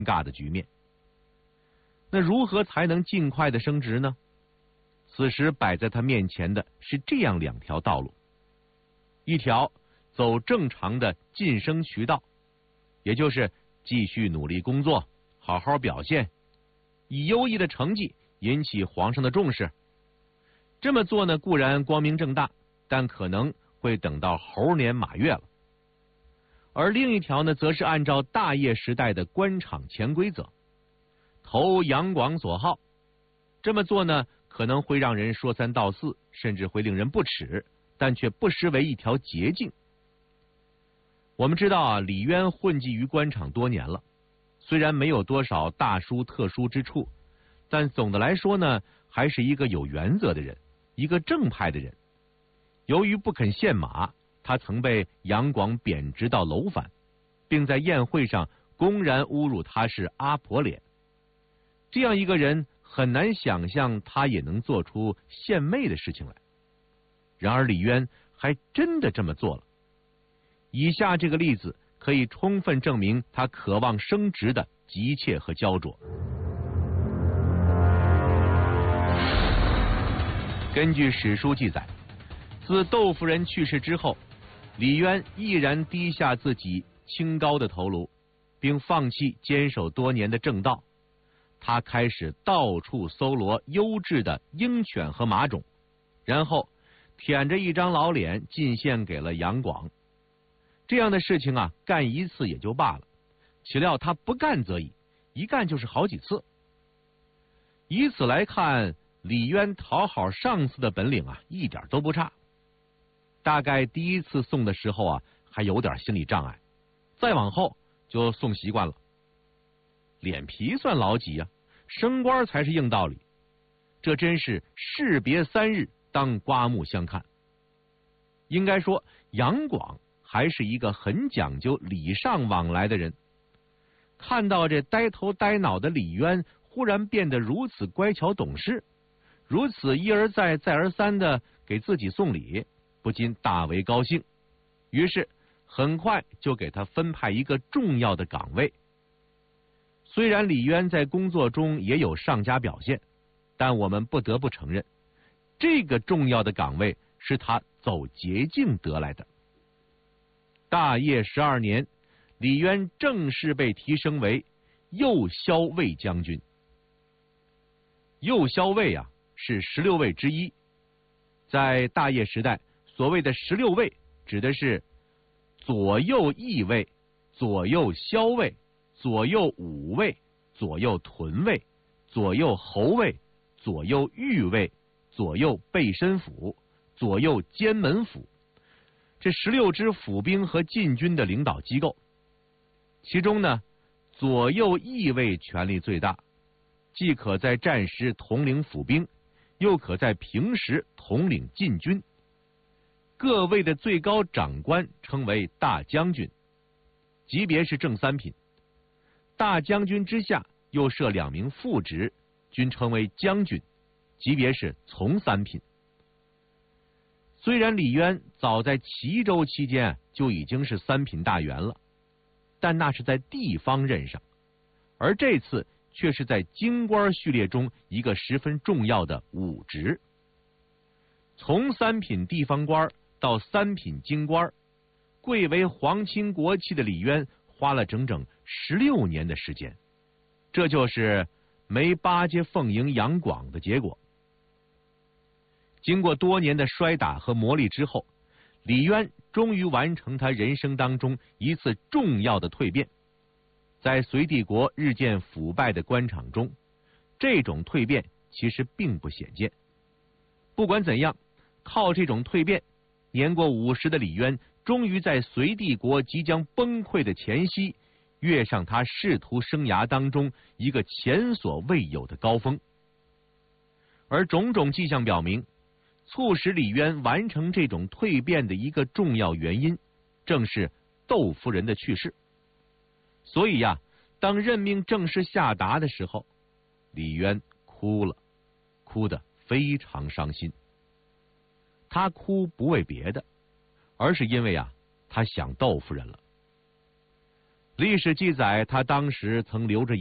尬的局面。那如何才能尽快的升职呢？此时摆在他面前的是这样两条道路：一条走正常的晋升渠道，也就是继续努力工作，好好表现，以优异的成绩引起皇上的重视。这么做呢，固然光明正大，但可能会等到猴年马月了。而另一条呢，则是按照大业时代的官场潜规则，投杨广所好。这么做呢，可能会让人说三道四，甚至会令人不齿，但却不失为一条捷径。我们知道啊，李渊混迹于官场多年了，虽然没有多少大殊特殊之处，但总的来说呢，还是一个有原则的人，一个正派的人。由于不肯献马，他曾被杨广贬职到楼烦，并在宴会上公然侮辱他是阿婆脸。这样一个人，很难想象他也能做出献媚的事情来。然而李渊还真的这么做了。以下这个例子可以充分证明他渴望升职的急切和焦灼。根据史书记载，自窦夫人去世之后，李渊毅然低下自己清高的头颅，并放弃坚守多年的正道。他开始到处搜罗优质的鹰犬和马种，然后舔着一张老脸进献给了杨广。这样的事情啊，干一次也就罢了，岂料他不干则已，一干就是好几次。以此来看，李渊讨好上司的本领啊，一点都不差。大概第一次送的时候啊，还有点心理障碍，再往后就送习惯了。脸皮算老几啊，升官才是硬道理。这真是士别3日，当刮目相看。应该说，杨广还是一个很讲究礼尚往来的人。看到这呆头呆脑的李渊忽然变得如此乖巧懂事，如此一而再再而三的给自己送礼，不禁大为高兴。于是很快就给他分派一个重要的岗位。虽然李渊在工作中也有上佳表现，但我们不得不承认，这个重要的岗位是他走捷径得来的。大业12年，李渊正式被提升为右骁卫将军。右骁卫啊，是16卫之一。在大业时代，所谓的16卫指的是左右翼卫、左右骁卫、左右武卫、左右屯卫、左右侯卫、左右御卫、左右备身府、左右监门府，这16支府兵和禁军的领导机构。其中呢，左右翼卫权力最大，既可在战时统领府兵，又可在平时统领禁军。各卫的最高长官称为大将军，级别是正3品。大将军之下又设2名副职，均称为将军，级别是从3品。虽然李渊早在齐州期间就已经是3品大员了，但那是在地方任上，而这次却是在京官序列中一个十分重要的武职。从3品地方官到3品京官，贵为皇亲国戚的李渊花了整整16年的时间，这就是没巴结奉迎杨广的结果。经过多年的摔打和磨砺之后，李渊终于完成他人生当中一次重要的蜕变。在隋帝国日渐腐败的官场中，这种蜕变其实并不鲜见。不管怎样，靠这种蜕变，年过50的李渊终于在隋帝国即将崩溃的前夕，跃上他仕途生涯当中一个前所未有的高峰。而种种迹象表明，促使李渊完成这种蜕变的一个重要原因，正是窦夫人的去世。所以呀，当任命正式下达的时候，李渊哭了，哭得非常伤心。他哭不为别的，而是因为他想窦夫人了。 历史记载，他当时曾留着